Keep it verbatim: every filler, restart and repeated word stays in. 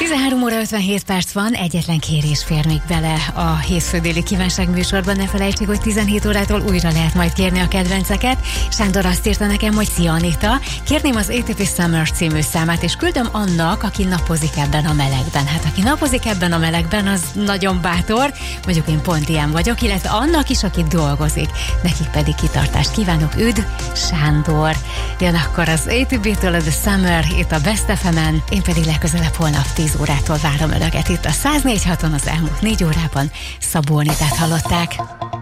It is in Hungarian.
tizenhárom óra ötvenhét perc van, egyetlen kérés fér még bele a hétfő déli kívánság műsorban. Ne felejtsék, hogy tizenhét órától újra lehet majd kérni a kedvenceket. Sándor azt írta nekem, hogy szia Anita, kérném az á té pé Summer című számát, és küldöm annak, aki napozik ebben a melegben. Hát aki napozik ebben a melegben, az nagyon bátor, mondjuk én pont ilyen vagyok, illetve annak is, aki dolgozik. Nekik pedig kitartást kívánok. Üdv, Sándor! Jön akkor az á té pé-től a The Summer, itt a Best ef emen, én pedig legközelebb holnap tíz órától várom önöket itt a száz négy haton az elmúlt négy órában. Szabó Anitát hallották.